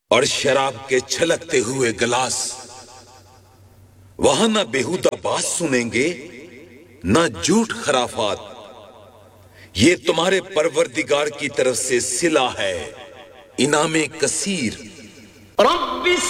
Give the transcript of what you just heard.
और शराब के छलकते हुए गिलास। वहां ना बेहुदा बात सुनेंगे, ना झूठ खराफात। ये तुम्हारे परवरदिगार की तरफ से सिला है, इनामे कसीर।